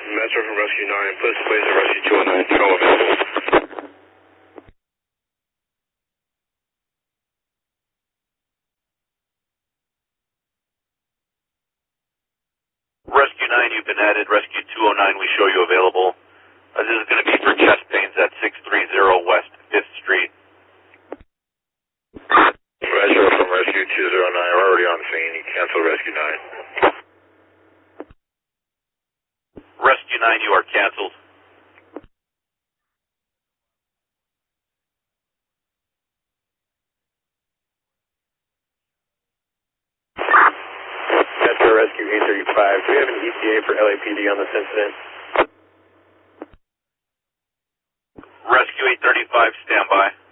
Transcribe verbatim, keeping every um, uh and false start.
Metro from Rescue nine, please place at Rescue two oh nine, show available. Rescue nine, you've been added. Rescue two oh nine, we show you available. Uh, this is going to be for chest pains at six thirty West fifth Street. Metro from Rescue two oh nine, we're already on scene. You cancel Rescue nine. Rescue nine, you are canceled. Metro Rescue eight thirty-five, do we have an E T A for L A P D on this incident? Rescue eight thirty-five, stand by.